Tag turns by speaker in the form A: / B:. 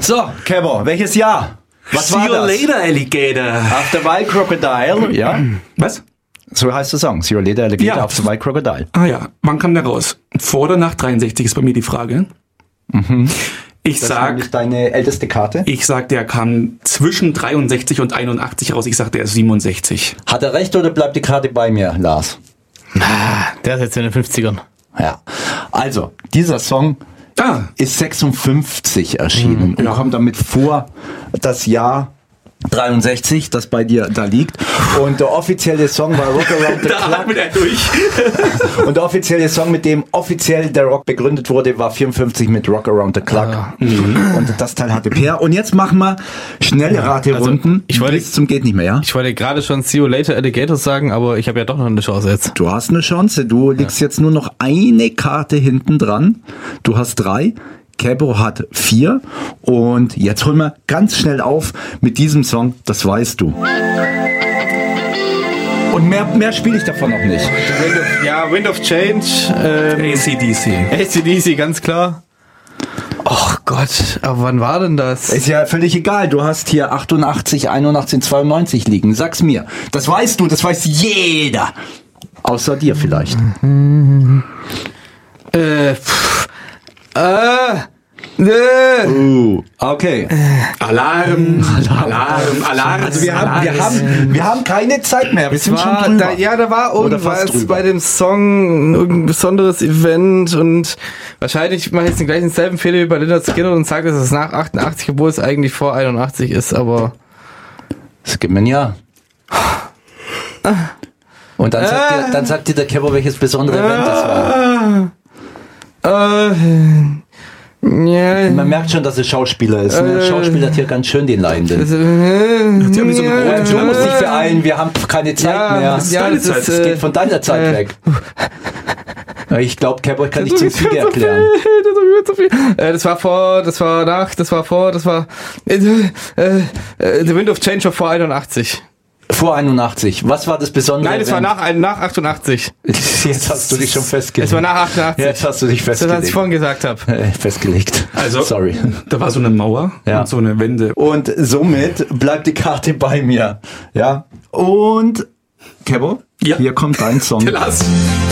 A: So, Kevin, welches Jahr? Was war das?
B: See you later, Alligator.
A: After Wild Crocodile, ja?
B: Was?
A: So heißt der Song. See you later, Alligator,
B: Ja.
A: After Wild Crocodile.
B: Ah ja, wann kam der raus? Vor oder nach 63 ist bei mir die Frage. Ich
A: Das ist
B: sag,
A: nämlich deine älteste Karte.
B: der kam zwischen 63 und 81 raus. Ich sag, der ist 67.
A: Hat er recht oder bleibt die Karte bei mir, Lars?
C: Der ist jetzt in den 50ern.
A: Ja. Also, dieser Song ist 56 erschienen und kommt damit vor das Jahr 63, das bei dir da liegt. Und der offizielle Song war Rock Around the
B: Da
A: Clock.
B: atmet er durch.
A: Und der offizielle Song, mit dem offiziell der Rock begründet wurde, war 54 mit Rock Around the Clock. Und das Teil hatte Per. Und jetzt machen wir schnelle Raterunden.
C: ich wollte-
A: bis zum geht nicht mehr, ja?
C: Ich wollte gerade schon See you later, Alligator sagen, aber ich habe ja doch noch eine Chance jetzt.
A: Du hast eine Chance. Du liegst jetzt nur noch eine Karte hinten dran. Du hast 3. Kebo hat 4. Und jetzt holen wir ganz schnell auf mit diesem Song. Das weißt du. Und mehr spiele ich davon noch nicht.
C: Wind of Change.
B: AC/DC.
C: AC/DC, ganz klar. Oh Gott, aber wann war denn das?
A: Ist ja völlig egal. Du hast hier 88, 81, 92 liegen. Sag's mir. Das weißt du. Das weiß jeder. Außer dir vielleicht. Okay.
B: Alarm.
A: Also wir haben keine Zeit mehr. Wir sind schon drüber.
C: Da war
A: Oder fast
C: irgendwas
A: drüber.
C: bei dem Song, irgendein besonderes Event und wahrscheinlich mache ich jetzt den gleichen selben Fehler wie bei Lynyrd Skynyrd und sage, dass es nach 88, obwohl es eigentlich vor 81 ist, aber
A: Es gibt mir ein Jahr. Und dann sagt dir der Kevin, welches besondere Event das war.
C: ja,
A: Man merkt schon, dass er Schauspieler ist. Der Schauspieler hat hier ganz schön den Leidenden.
B: Sie haben so eine rote
A: Du musst dich beeilen, wir haben keine Zeit mehr.
B: das
A: Es geht von deiner Zeit weg. Ich glaube, Kevin kann ich zum Sieg erklären.
C: Das war The Wind of Change war vor 81.
A: Vor 81. Was war das Besondere?
C: Nein, es war nach 88.
A: Jetzt hast du dich schon festgelegt.
C: Es war nach 88.
A: Jetzt hast du dich
C: Das, was ich
A: festgelegt.
C: vorhin gesagt habe.
A: Festgelegt.
B: Also,
A: Sorry.
B: da war so eine Mauer
A: Ja.
B: und so eine Wände.
A: Und somit bleibt die Karte bei mir. Ja. Und Kebo,
B: Ja.
A: hier kommt dein Song.
B: Lass.